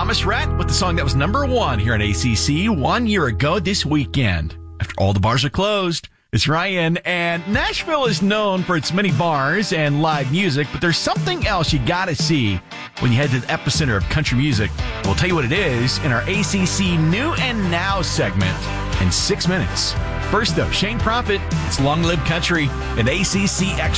Thomas Rhett with the song that was number one here at ACC 1 year ago this weekend. After all the bars are closed, it's Ryan, and Nashville is known for its many bars and live music, but there's something else you gotta see when you head to the epicenter of country music. We'll tell you what it is in our ACC New and Now segment in 6 minutes. First up, Shane Prophet, it's Long Live Country and ACC Extra.